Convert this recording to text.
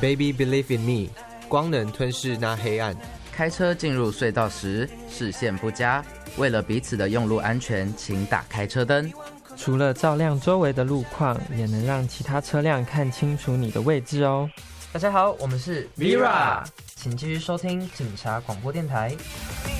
Baby Believe in Me， 光能吞噬那黑暗。 开车进入隧道时视线不佳，为了彼此的用路安全，请打开车灯。 除了照亮周围的路况，也能让其他车辆看清楚你的位置哦。 大家好，我们是 Vera， 请继续收听警察广播电台。